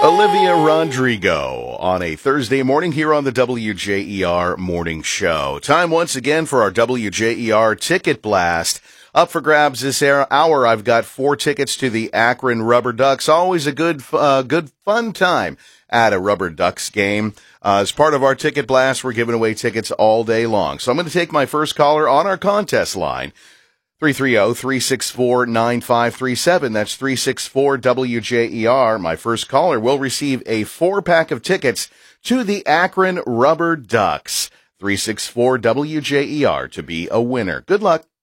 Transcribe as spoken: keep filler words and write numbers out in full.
Olivia Rodrigo on a Thursday morning here on the W J E R Morning Show. Time once again for our W J E R Ticket Blast. Up for grabs this hour, I've got four tickets to the Akron Rubber Ducks. Always a good, uh, good fun time at a Rubber Ducks game. Uh, as part of our Ticket Blast, we're giving away tickets all day long. So I'm going to take my first caller on our contest line. three three zero, three six four, nine five three seven. That's three six four W J E R. My first caller will receive a four-pack of tickets to the Akron Rubber Ducks. three six four W J E R to be a winner. Good luck.